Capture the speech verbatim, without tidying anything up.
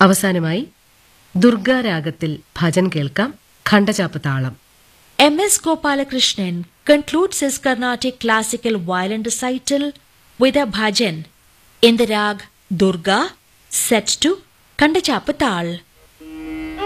അവസാനമായി ദുർഗാരാഗത്തിൽ ഭജൻ കേൾക്കാം. ഖണ്ഡചാപ്പ് താളം. M S Gopalakrishnan concludes his Carnatic classical violin recital with a bhajan in the rag Durga set to Khandachapa Tal.